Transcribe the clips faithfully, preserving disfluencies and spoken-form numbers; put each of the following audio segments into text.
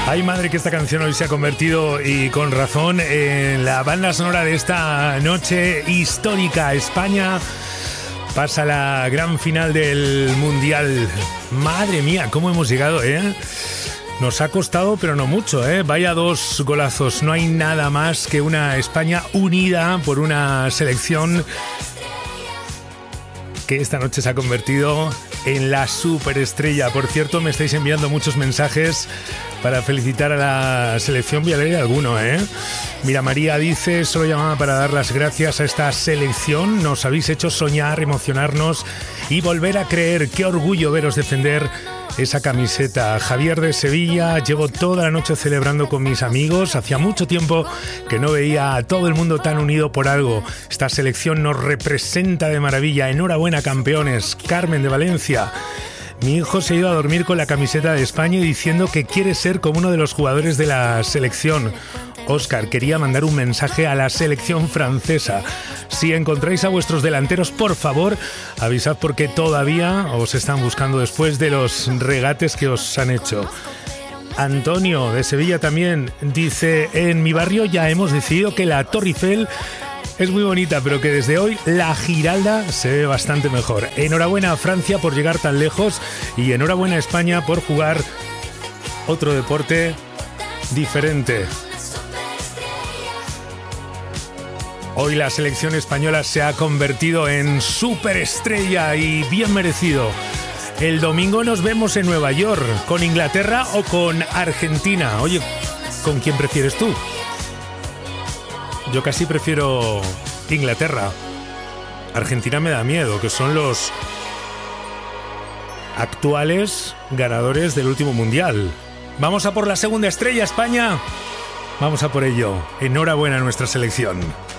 Ay, madre, que esta canción hoy se ha convertido, y con razón, en la banda sonora de esta noche histórica. España pasa la gran final del Mundial. Madre mía, cómo hemos llegado, ¿eh? Nos ha costado, pero no mucho, ¿eh? Vaya dos golazos. No hay nada más que una España unida por una selección que esta noche se ha convertido en la superestrella. Por cierto, me estáis enviando muchos mensajes para felicitar a la selección. Voy a leer alguno, ¿eh? Mira, María dice: solo llamaba para dar las gracias a esta selección. Nos habéis hecho soñar, emocionarnos y volver a creer. Qué orgullo veros defender esa camiseta. Javier de Sevilla: llevo toda la noche celebrando con mis amigos. Hacía mucho tiempo que no veía a todo el mundo tan unido por algo. Esta selección nos representa de maravilla. Enhorabuena, campeones. Carmen de Valencia: mi hijo se ha ido a dormir con la camiseta de España y diciendo que quiere ser como uno de los jugadores de la selección. Óscar quería mandar un mensaje a la selección francesa. Si encontráis a vuestros delanteros, por favor, avisad, porque todavía os están buscando después de los regates que os han hecho. Antonio de Sevilla también dice: en mi barrio ya hemos decidido que la Torre Eiffel es muy bonita, pero que desde hoy la Giralda se ve bastante mejor. Enhorabuena a Francia por llegar tan lejos, y enhorabuena a España por jugar otro deporte diferente. Hoy la selección española se ha convertido en superestrella, y bien merecido. El domingo nos vemos en Nueva York, con Inglaterra o con Argentina. Oye, ¿con quién prefieres tú? Yo casi prefiero Inglaterra. Argentina me da miedo, que son los actuales ganadores del último mundial. Vamos a por la segunda estrella, España. Vamos a por ello. Enhorabuena a nuestra selección.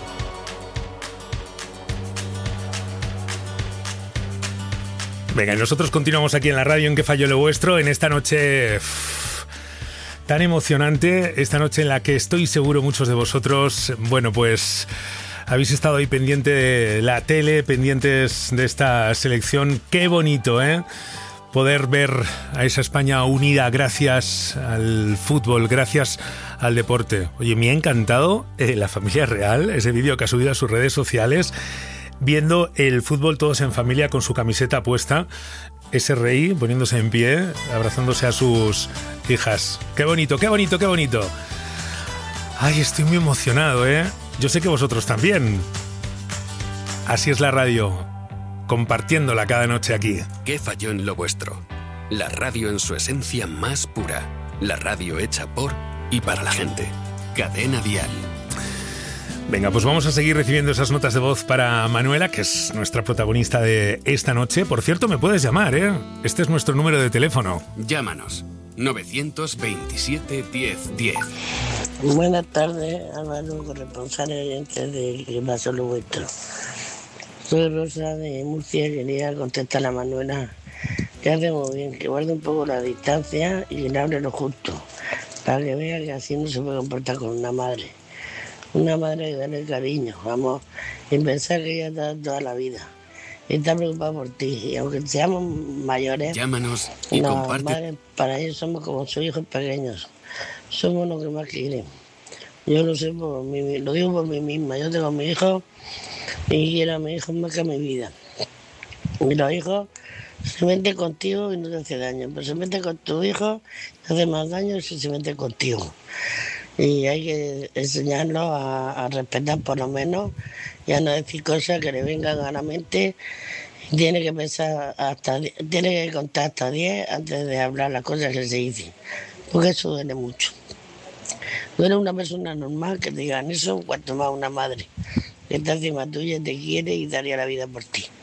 Venga, y nosotros continuamos aquí en la radio en Que Falló Lo Vuestro, en esta noche uff, tan emocionante, esta noche en la que estoy seguro muchos de vosotros, bueno, pues habéis estado ahí pendiente de la tele, pendientes de esta selección. Qué bonito, ¿eh? Poder ver a esa España unida gracias al fútbol, gracias al deporte. Oye, me ha encantado eh, la familia real, ese vídeo que ha subido a sus redes sociales, viendo el fútbol todos en familia con su camiseta puesta, ese rey poniéndose en pie, abrazándose a sus hijas. ¡Qué bonito, qué bonito, qué bonito! Ay, estoy muy emocionado, ¿eh? Yo sé que vosotros también. Así es la radio, compartiéndola cada noche aquí. ¿Qué falló en lo vuestro? La radio en su esencia más pura. La radio hecha por y para la gente. Cadena Dial. Venga, pues vamos a seguir recibiendo esas notas de voz para Manuela, que es nuestra protagonista de esta noche. Por cierto, me puedes llamar, ¿eh? Este es nuestro número de teléfono. Llámanos. novecientos veintisiete diez diez. Buenas tardes, Álvaro, corresponsal oyente de Que Pasó Lo Vuestro. Soy Rosa de Murcia y quería contestar a Manuela que hace muy bien, que guarde un poco la distancia y que le hable lo justo, para que vea que así no se puede comportar con una madre. Una madre que darle cariño, vamos, y pensar que ella está toda la vida. Y está preocupada por ti. Y aunque seamos mayores, llámanos y las comparte. madres para ellos somos como sus hijos pequeños. Somos los que más quieren. Yo lo sé por mí, lo digo por mí misma. Yo tengo a mi hijo y quiero a mi hijo más que a mi vida. Y los hijos se meten contigo y no te hace daño, pero se meten con tu hijo y te hace más daño si se meten contigo. Y hay que enseñarlos a, a respetar por lo menos y a no decir cosas que le vengan a la mente. Tiene que pensar hasta, tiene que contar hasta diez antes de hablar las cosas que se dicen, porque eso duele mucho. Tú eres una persona normal que te digan eso, cuanto más una madre que está encima tuya, te quiere y daría la vida por ti.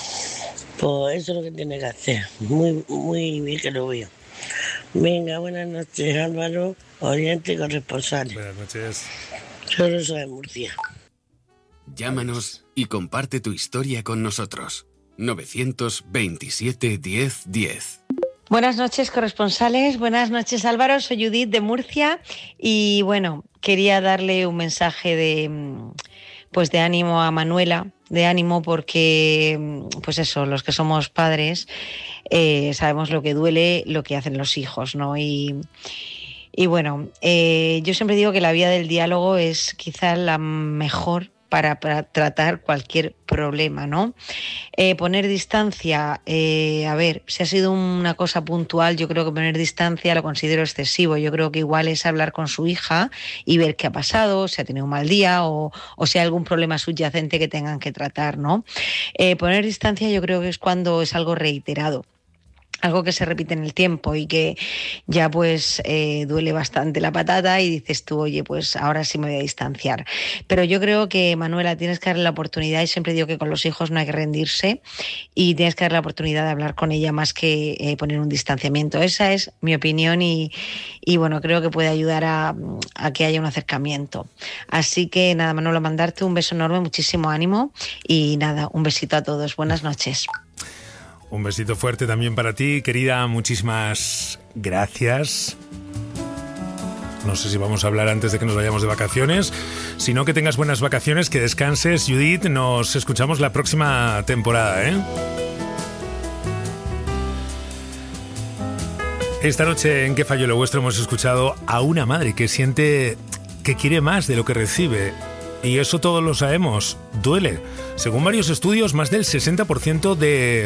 Pues eso es lo que tiene que hacer. Muy, muy bien que lo veo. Venga, buenas noches, Álvaro, oyente y corresponsal. Buenas noches. Soy Rosa de Murcia. Llámanos y comparte tu historia con nosotros. novecientos veintisiete diez diez. Buenas noches, corresponsales. Buenas noches, Álvaro. Soy Judith de Murcia y bueno, quería darle un mensaje de, pues de ánimo a Manuela, de ánimo porque, pues eso, los que somos padres eh, sabemos lo que duele, lo que hacen los hijos, ¿no? Y, Y bueno, eh, yo siempre digo que la vía del diálogo es quizás la mejor para, para tratar cualquier problema, ¿no? Eh, poner distancia, eh, a ver, si ha sido una cosa puntual, yo creo que poner distancia lo considero excesivo. Yo creo que igual es hablar con su hija y ver qué ha pasado, si ha tenido un mal día o, o si hay algún problema subyacente que tengan que tratar, ¿no? Eh, poner distancia yo creo que es cuando es algo reiterado. Algo que se repite en el tiempo y que ya pues eh, duele bastante la patata y dices tú, oye, pues ahora sí me voy a distanciar. Pero yo creo que, Manuela, tienes que darle la oportunidad, y siempre digo que con los hijos no hay que rendirse, y tienes que darle la oportunidad de hablar con ella más que eh, poner un distanciamiento. Esa es mi opinión y, y bueno, creo que puede ayudar a, a que haya un acercamiento. Así que nada, Manuela, mandarte un beso enorme, muchísimo ánimo y nada, un besito a todos. Buenas noches. Un besito fuerte también para ti, querida. Muchísimas gracias. No sé si vamos a hablar antes de que nos vayamos de vacaciones. Si no, que tengas buenas vacaciones, que descanses. Judith, nos escuchamos la próxima temporada, ¿eh? Esta noche en ¿Qué falló lo vuestro? Hemos escuchado a una madre que siente que quiere más de lo que recibe. Y eso todos lo sabemos. Duele. Según varios estudios, más del sesenta por ciento de